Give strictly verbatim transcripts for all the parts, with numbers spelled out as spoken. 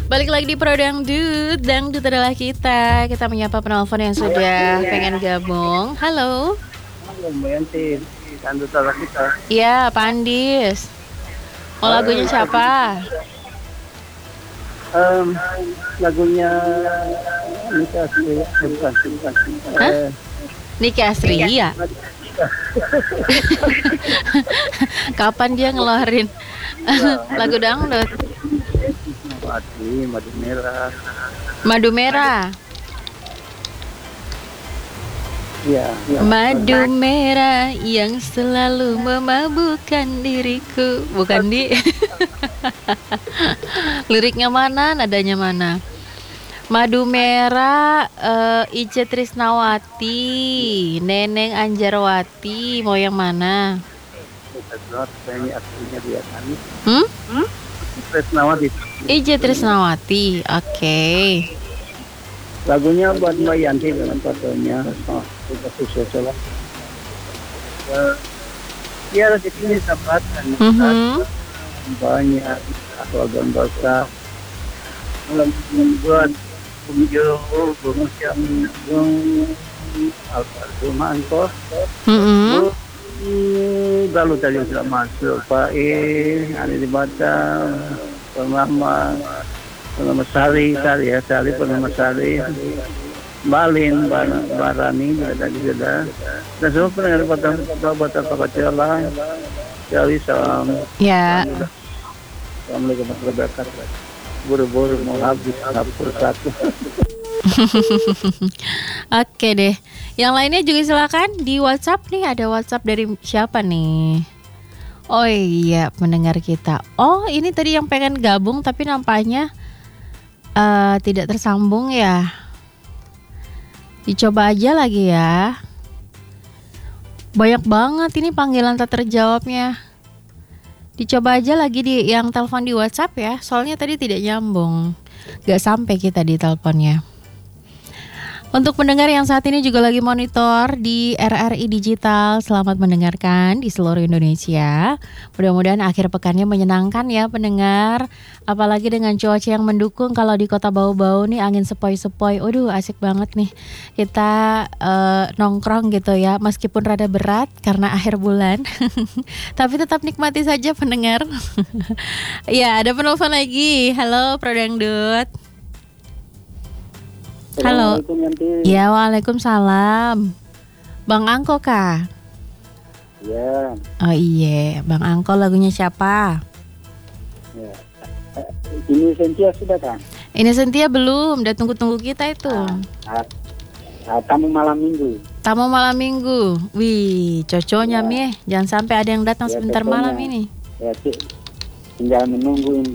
Balik lagi di Pro Dangdut. Dangdut adalah kita. Kita menyapa penelpon yang sudah pengen gabung. Halo. Halo Mbak Yanti, Dangdut adalah kita. Iya, Pak Andis. Mau lagunya siapa? Um, lagunya Nika Asri, bukan, bukan. Hah? Eh, Niki Astri ya. Kapan dia ngeluarin lagu dangdut? Mati, madu merah. Madu merah. Iya. Ya. Madu merah yang selalu memabukkan diriku. Bukan di. Liriknya mana? Nadanya mana? Madu merah, uh, Ice Trisnawati, Neneng Anjarwati. Mau yang mana? Ini aslinya dia kan. Hmm? Tresnawati. Ice Trisnawati. Oke. Okay. Lagunya buat Mbak Yanti dengan fotonya. Oh, kita sukses lah. Ya, rezekinya dapat kan. Mm-hmm. Banyak keluarga besar. Malam membuat video bonus yang yang almarhum Angkor. Mm-hmm. Lalu tadi sudah masuk Pak E, ada di Batam, Pernama, Pernama Sari, Sari ya, Sari Pernama Sari, Balin, Bar- Barani, tadi sudah. Dan semua pendengar Batam, Batam Pakacela, Jali salam. Ya. Assalamualaikum warahmatullahi wabarakatuh. Buru-buru mau habis dapur satu. Oke deh. Yang lainnya juga silakan di WhatsApp nih. Ada WhatsApp dari siapa nih? Oh iya, pendengar kita. Oh, ini tadi yang pengen gabung tapi nampaknya uh, tidak tersambung ya. Dicoba aja lagi ya. Banyak banget ini panggilan tak terjawabnya. Dicoba aja lagi di yang telepon di WhatsApp ya. Soalnya tadi tidak nyambung. Gak sampai kita di teleponnya. Untuk pendengar yang saat ini juga lagi monitor di R R I Digital, selamat mendengarkan di seluruh Indonesia. Mudah-mudahan akhir pekannya menyenangkan ya pendengar. Apalagi dengan cuaca yang mendukung. Kalau di kota Bau-Bau nih angin sepoi-sepoi. Waduh asik banget nih. Kita uh, nongkrong gitu ya. Meskipun rada berat karena akhir bulan. Tapi tetap nikmati saja pendengar. Ya ada penelpon lagi. Halo Pro Dangdut. Halo. Ya, waalaikumsalam. Bang Angko kah? Ya. Oh iya, Bang Angko lagunya siapa? Ya. Ini Sentia sudah kan? Ini Sentia belum, udah tunggu-tunggu kita itu. Ah, ah, tamu malam minggu. Tamu malam minggu. Wih, cocoknya Ya. Mie. Jangan sampai ada yang datang Ya, sebentar cocoknya. malam ini. Ya, tinggal menunggu ini.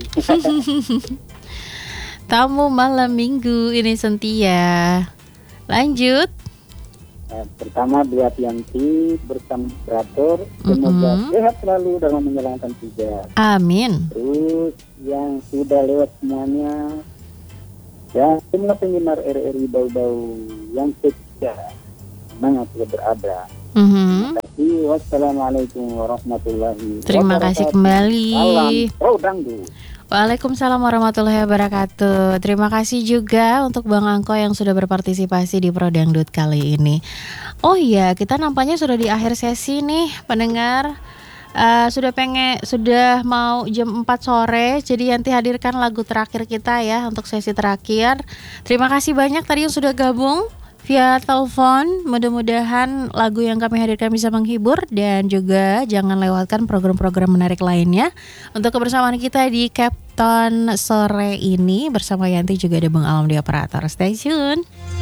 Tamu malam minggu ini Sentia. Lanjut. Nah, pertama buat Yanti bersama operator, semoga Mm-mm. sehat selalu dalam menjalankan tugas. Amin. Terus yang sudah lewat semuanya, ya semua penggemar R R I Bau-Bau yang setia, semangat sudah berada. Mhm. Tapi wassalamualaikum warahmatullahi Terima kasih kembali. Salam Pro Dangdut. Waalaikumsalam warahmatullahi wabarakatuh. Terima kasih juga untuk Bang Angko yang sudah berpartisipasi di Pro Dangdut kali ini. Oh iya, kita nampaknya sudah di akhir sesi nih, pendengar. Uh, sudah pengen sudah mau jam empat sore, jadi nanti hadirkan lagu terakhir kita ya untuk sesi terakhir. Terima kasih banyak tadi yang sudah gabung via telepon. Mudah-mudahan lagu yang kami hadirkan bisa menghibur dan juga jangan lewatkan program-program menarik lainnya. Untuk kebersamaan kita di Captain sore ini bersama Yanti juga ada Bang Alam di operator. Stay tune.